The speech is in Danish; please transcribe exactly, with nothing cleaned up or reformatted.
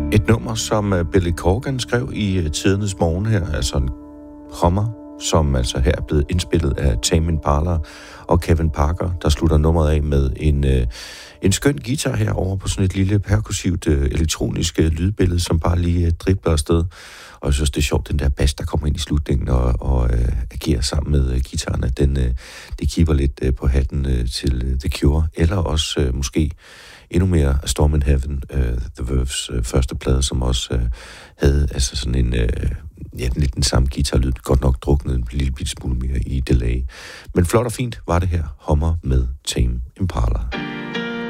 Et nummer, som Billy Corgan skrev i tidernes morgen her, altså en Hummer, som altså her er blevet indspillet af Tame Impala og Kevin Parker, der slutter nummeret af med en, øh, en skøn guitar herovre på sådan et lille perkussivt øh, elektronisk øh, lydbillede, som bare lige øh, dribler afsted. Og jeg synes, det er sjovt, den der bass, der kommer ind i slutningen og, og øh, agerer sammen med øh, guitarerne, den, øh, det kipper lidt øh, på hatten øh, til øh, The Cure, eller også øh, måske endnu mere A Storm in Heaven, uh, The Verve's uh, første plade, som også uh, havde altså sådan en, uh, ja, lidt den samme guitarlyd, godt nok druknet en lille bitte smule mere i delay. Men flot og fint var det her, Hummer med Tame Impala.